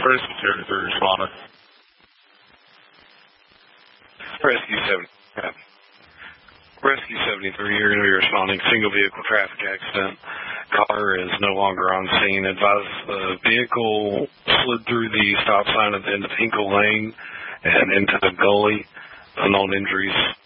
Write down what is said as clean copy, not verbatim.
Rescue 73 responding. Rescue 70. Rescue 73, you're going to be responding. Single vehicle traffic accident. Caller is no longer on scene. Advise the vehicle slid through the stop sign at the end of Hinkle Lane and into the gully. Unknown injuries.